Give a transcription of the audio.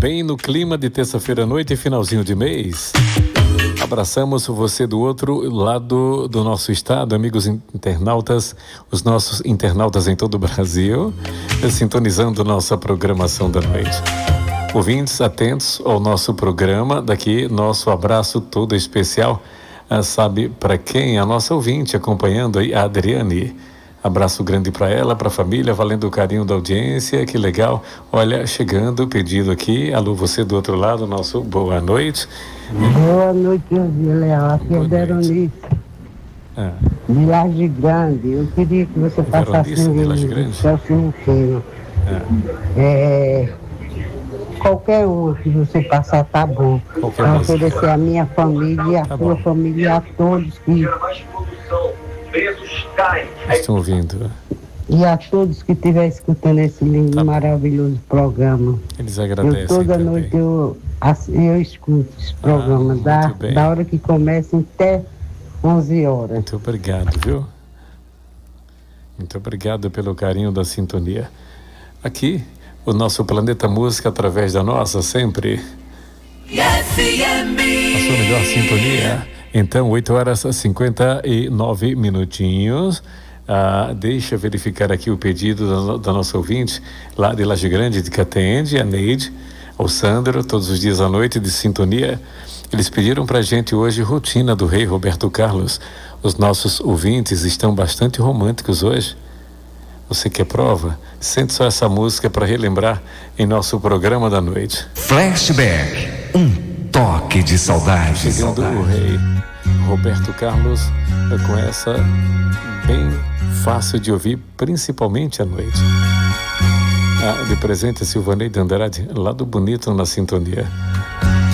Bem no clima de terça-feira à noite e finalzinho de mês. Abraçamos você do outro lado do nosso estado, amigos internautas, os nossos internautas em todo o Brasil, sintonizando nossa programação da noite. Ouvintes atentos ao nosso programa, daqui nosso abraço todo especial, sabe para quem? A nossa ouvinte acompanhando aí, a Adriane. Abraço grande para ela, para a família, valendo o carinho da audiência, que legal. Olha, chegando o pedido aqui. Alô, você do outro lado, nosso boa noite. Boa noite, Leal. Aqui é Veronice. De Laje Grande. Eu queria que você passasse um Celso Filho. Qualquer uma que você passar tá bom. Para oferecer a minha família, a sua família, a todos que estão ouvindo. E a todos que estiverem escutando esse lindo, maravilhoso programa. Eles agradecem. Toda noite eu escuto esse programa, da hora que começa até 11 horas. Muito obrigado, viu? Muito obrigado pelo carinho da sintonia. Aqui, o nosso Planeta Música, através da nossa, sempre. A sua melhor sintonia. Então, 8h59. Deixa eu verificar aqui o pedido da nossa ouvinte, lá de Laje Grande, que atende, a Neide, ao Sandro, todos os dias à noite de sintonia. Eles pediram pra gente hoje Rotina do Rei Roberto Carlos. Os nossos ouvintes estão bastante românticos hoje. Você quer prova? Sente só essa música para relembrar em nosso programa da noite. Flashback, um toque de saudade. Chegando o Rei Roberto Carlos com essa bem fácil de ouvir, principalmente à noite. De presente, Silvaneide Andrade, lá do Bonito na sintonia.